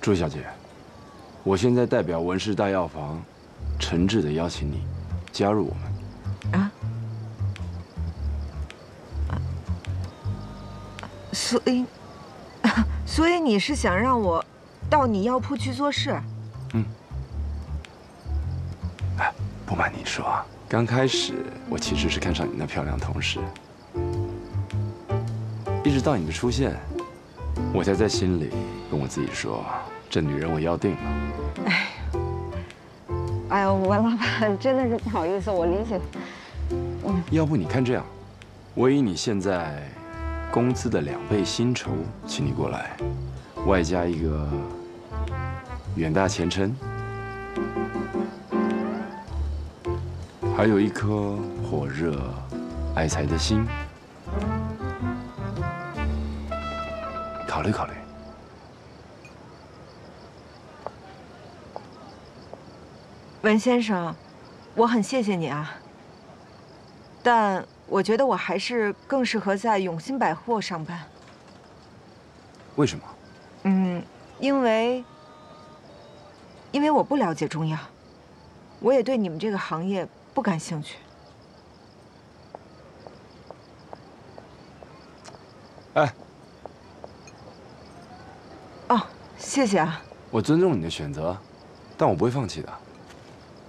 朱小姐，我现在代表文氏大药房，诚挚的邀请你加入我们。 啊？所以你是想让我到你药铺去做事？ 嗯。哎，不瞒你说啊，刚开始我其实是看上你那漂亮同事，一直到你的出现，我才在心里跟我自己说，这女人我要定了。 哎呦，文老板真的是不好意思，我理解。 要不你看这样，我以你现在工资的2倍薪酬，请你过来，外加一个远大前程，还有一颗火热爱财的心，考虑考虑。 文先生，我很谢谢你啊，但我觉得我还是更适合在永新百货上班。 为什么？ 因为我不了解中药，我也对你们这个行业不感兴趣。 哎， 哦，谢谢啊。 我尊重你的选择，但我不会放弃的。